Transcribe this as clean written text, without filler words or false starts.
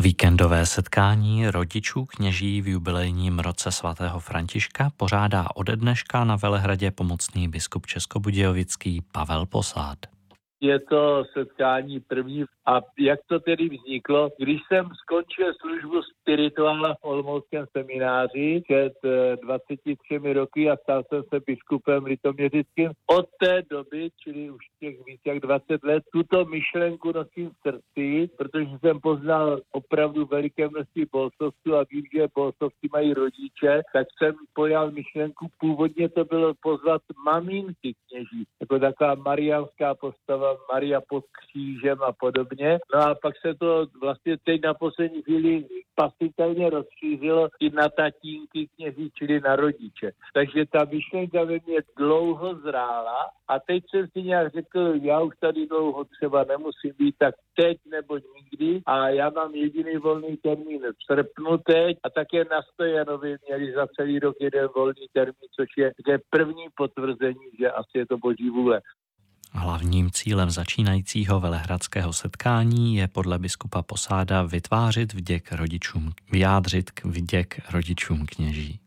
Víkendové setkání rodičů kněží v jubilejním roce svatého Františka pořádá ode dneška na Velehradě pomocný biskup českobudějovický Pavel Posád. Je to setkání první. A jak to tedy vzniklo? Když jsem skončil službu spirituála v Olomouckém semináři před 23 roky a stal jsem se biskupem litoměřickým, od té doby, čili už těch víc jak 20 let, tuto myšlenku nosím v srdci, protože jsem poznal opravdu veliké množství bohoslovců a vím, že bohoslovci mají rodiče, tak jsem pojal myšlenku, původně to bylo pozvat maminky kněží, jako taková mariánská postava, Maria pod křížem a podobně. No a pak se to vlastně teď na poslední chvíli pasitelně rozšířilo i na tatínky kněží, čili na rodiče. Takže ta myšlenka ve mně dlouho zrála a teď jsem si nějak řekl, já už tady dlouho třeba nemusím být, tak teď nebo nikdy a já mám jediný volný termín v srpnu teď a také na Stojanovi měli za celý rok jeden volný termín, což je první potvrzení, že asi je to boží vůle. Hlavním cílem začínajícího velehradského setkání je podle biskupa Posáda vyjádřit vděk rodičům kněží.